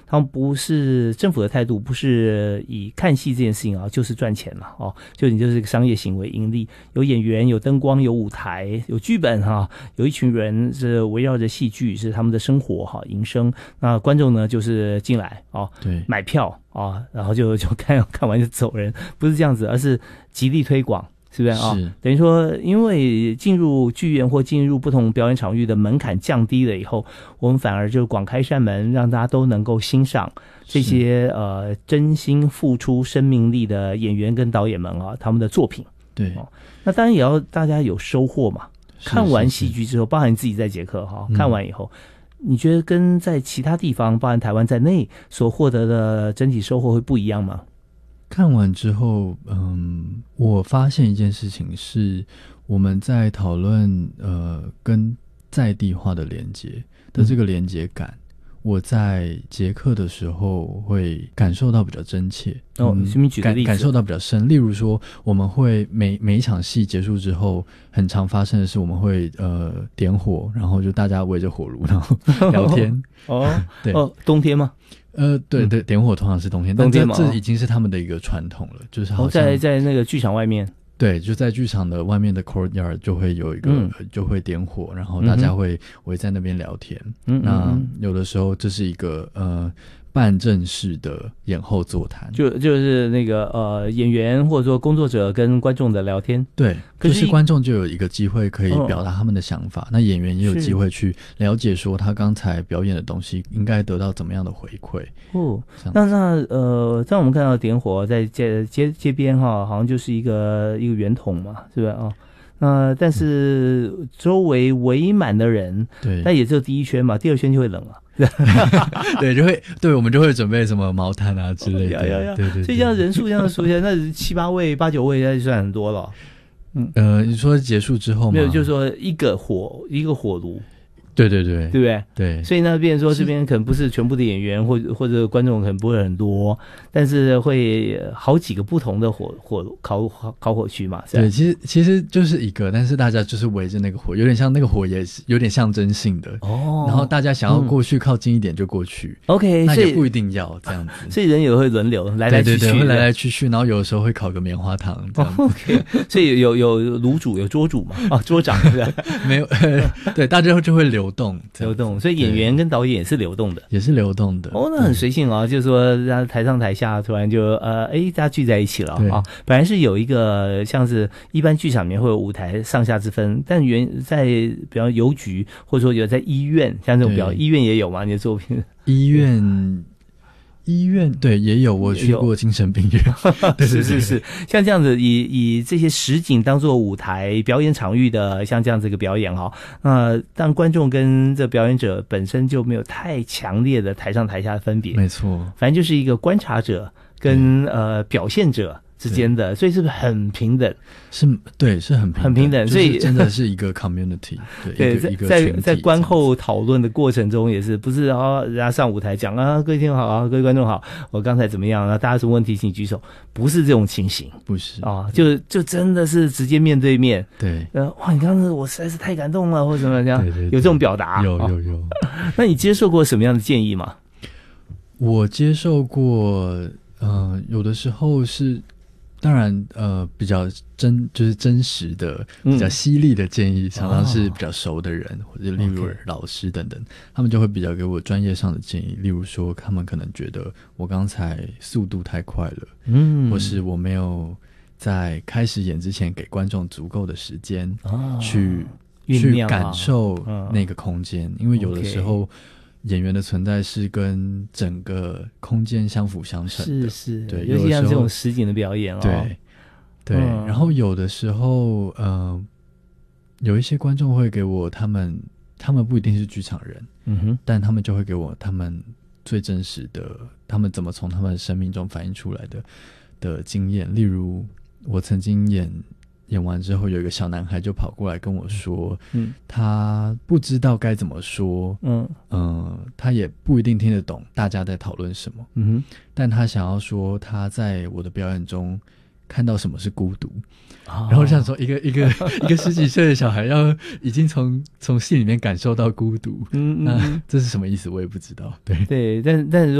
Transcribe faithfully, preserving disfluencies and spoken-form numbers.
他们不是政府的态度，不是以看戏这件事情啊，就是赚钱了哦，就你就是一个商业行为盈利，有演员，有灯光，有舞台，有剧本哈、啊，有一群人是围绕着戏剧是他们的生活哈、啊，营生。那观众呢就是进来哦， 对， 买票啊，然后就就看看完就走人，不是这样子，而是极力推广。是不是啊？等于说，因为进入剧院或进入不同表演场域的门槛降低了以后，我们反而就广开扇门，让大家都能够欣赏这些呃真心付出生命力的演员跟导演们啊，他们的作品。 对， 哦，那当然也要大家有收获嘛。看完戏剧之后，包含你自己在捷克哈，看完以后。嗯，你觉得跟在其他地方，包含台湾在内所获得的整体收获会不一样吗？ 看完之后，嗯，我发现一件事情是，我们在讨论呃跟在地化的连结的这个连结感，嗯，我在捷克的时候会感受到比较真切。 哦，你顺便举个例子， 感受到比较深。例如说，我们会每每一场戏结束之后，很常发生的是，我们会呃点火，然后就大家围着火炉，然后聊天。 哦， 对， 哦，冬天吗？ 呃，对对，点火通常是冬天， 冬天嘛， 但这这已经是他们的一个传统了，就是好像， 哦，在在那个剧场外面， 对，就在剧场的外面的 courtyard 就会有一个，嗯，就会点火，然后大家会围在那边聊天。嗯，那有的时候这是一个呃半正式的演后座谈， 就就是那个呃演员或者说工作者跟观众的聊天。 对，就是观众就有一个机会可以表达他们的想法，哦，那演员也有机会去了解说他刚才表演的东西应该得到怎么样的回馈。 哦，那那呃，在我们看到点火在街街街边哈，好像就是一个一个圆筒嘛，是不是啊？哦，那但是周围围满的人，对，但也只有第一圈嘛，第二圈就会冷了。 对，就会对我们就会准备什么毛毯啊之类的。 哦，呀呀呀对 对, 对， 所以这样人数这样数起来，那七八位、八九位，那就算很多了。 嗯，呃，你说结束之后吗？ 没有，就是说一个火一个火炉。 对对对， 对不对？ 对， 所以呢，变成说这边可能不是全部的演员，或者或者观众可能不会很多，但是会好几个不同的火火烤烤火区嘛。 对，其实其实就是一个，但是大家就是围着那个火，有点像那个火也是有点象征性的哦。然后大家想要过去靠近一点就过去，嗯，OK， 那也不一定要这样子。 所以人也会轮流来来去去， 对对对，会来来去去，然后有的时候会烤个棉花糖这样子。 哦 OK， 所以有有炉主有桌主嘛？啊，桌长是吧？ 没有，对，大家就会流动流动。所以演员跟导演也是流动的， 也是流动的。 哦，那很随性啊，就是说，他台上台下突然就呃，哎，大家聚在一起了啊。本来是有一个像是一般剧场里面会有舞台上下之分，但原在比方邮局或者说有在医院，像这种表医院也有嘛？你的作品医院。医院对也有，我去过精神病院。对对对， 是是是，像这样子以以这些实景当做舞台表演场域的，像这样子一个表演哈，呃，当观众跟这表演者本身就没有太强烈的台上台下的分别， 没错， 反正就是一个观察者跟呃表现者之间的，所以是不是很平等？ 是，对，是很平等， 很平等，所以、 就是、真的是一个 community， 对， 对，一个在在观后讨论的过程中，也是不是啊？人家上舞台讲啊，各位听众好啊，各位观众好，我刚才怎么样啊？大家有什么问题请举手，不是这种情形， 不是啊，就就真的是直接面对面， 对， 呃，哇，你刚刚我实在是太感动了，或者怎么样，对对对，有这种表达， 有有有。 那你接受过什么样的建议吗？ 我接受过，呃，有的时候是。当然，呃，比较真就是真实的、比较犀利的建议，嗯、常常是比较熟的人，哦、或者例如老师等等， okay. 他们就会比较给我专业上的建议。例如说，他们可能觉得我刚才速度太快了，嗯，或是我没有在开始演之前给观众足够的时间去、哦、去感受那个空间，嗯、因为有的时候。Okay.演员的存在是跟整个空间相辅相成的， 是是， 对， 尤其像这种实景的表演哦， 对对、嗯。然后有的时候，呃，有一些观众会给我他们，他们不一定是剧场人，嗯哼，但他们就会给我他们最真实的，他们怎么从他们生命中反映出来的的经验。例如，我曾经演。演完之后，有一个小男孩就跑过来跟我说，嗯，他不知道该怎么说，嗯嗯、呃，他也不一定听得懂大家在讨论什么，嗯哼，但他想要说他在我的表演中看到什么是孤独，哦、然后想说一个一个一个十几岁的小孩要已经从从戏里面感受到孤独，嗯嗯，那这是什么意思？我也不知道，对对，但但是。